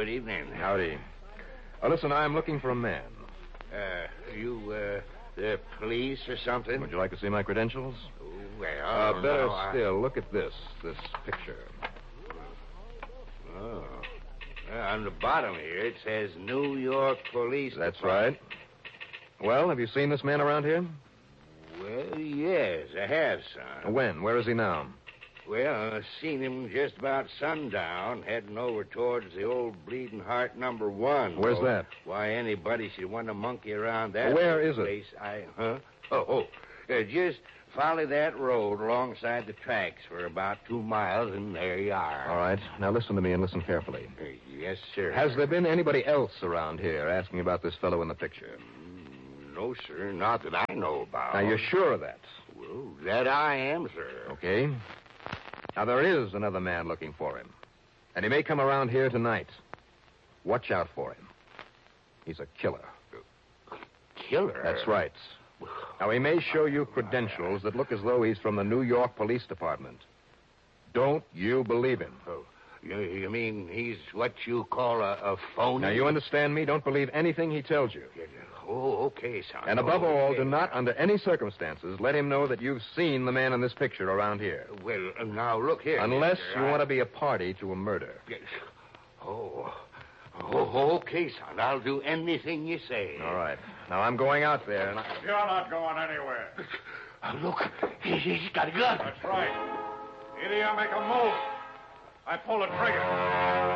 good evening. Howdy. Listen, I'm looking for a man. The police or something? Would you like to see my credentials? Well, better still, look at this picture. Oh. On the bottom here, it says New York Police That's Department. right. Well, have you seen this man around here? Well, yes, I have, son. When? Where is he now? Well, I seen him just about sundown, heading over towards the old Bleeding Heart number 1. Where's that? Why anybody should want to monkey around that Where is place, it? Just follow that road alongside the tracks for about 2 miles, and there you are. All right. Now listen to me and listen carefully. Yes, sir. Has there been anybody else around here asking about this fellow in the picture? No, sir, not that I know about. Now, you're sure of that? Well, that I am, sir. Okay. Now, there is another man looking for him. And he may come around here tonight. Watch out for him. He's a killer. Killer? That's right. Now, he may show you credentials that look as though he's from the New York Police Department. Don't you believe him? Oh, you mean he's what you call a phony? Now, you understand me? Don't believe anything he tells you. Oh, okay, son. And above all, do not, under any circumstances, let him know that you've seen the man in this picture around here. Well, now, look here. Unless mister, you want to be a party to a murder. Okay, son. I'll do anything you say. All right. Now, I'm going out there, and You're not going anywhere. Look, he's got a gun. That's right. Either you make a move, I pull the trigger.